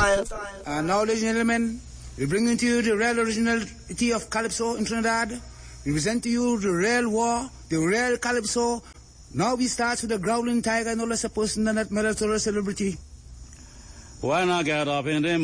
style. And now, ladies and gentlemen, we bring to you the real originality of Calypso in Trinidad. We present to you the real war, the real Calypso. Now we start with the growling tiger, no less a person than that military celebrity. Why not get up in them?